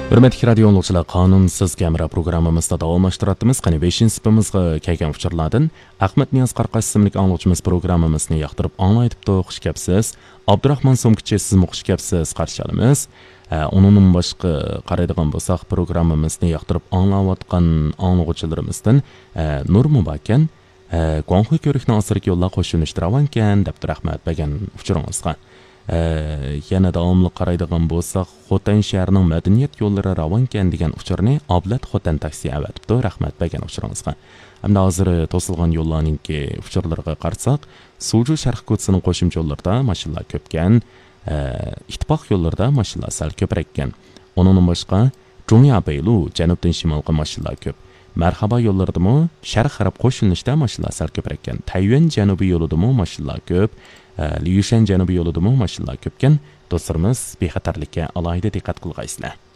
Hürmetli radio anlıqçılar, Qanunsuz Kamera programımızda davamlaştıratımız. Qani 5-ci sınıfımızga kelgan uçurlardan Ahmet Niyaz Qarqash ismli anlıqçımız programımızını yaxtırıp anlayıpdı. Xush kelibsiz. Abdurahman Somkichi siz xush kelibsiz. Qarshi olamiz. Onun başqa qaraydigan bolsaq programımızını yaxtırıp anlayatqan anlıqçılarımızdan Nur Mubaken Guanghui ko'rikni asırki yo'llar qo'shilishtirovankan deb rahmat bergan uchuringizga. Yana davomli qaraydigan bo'lsak, Xotan shahrining madaniyat yo'llari ravonkan degan uchurni Ablat Xotan taksi avatibdi. Rahmat bergan uchuringizga. Hamda hozir to'silgan yo'llarningki uchurlarga qarsak, Suju sharq ko'chasining qo'shimcha yo'llarida mashinalar ko'pkan, ittifoq yo'llarida mashinalar sal ko'praygan. Undan boshqa Jungya Beylu janubdan shimolga mashinalar ko'p. Marhaba yo'llaridami sharq g'arb qo'shilishda mashinalar sal ko'praygan. Tayvan janubiy yo'lidami mashinalar ko'p. Liyushan janubiy yo'lidami mashinalar ko'pkan. Do'stlarimiz bexatarlikka alohida diqqat qilg'aysizlar.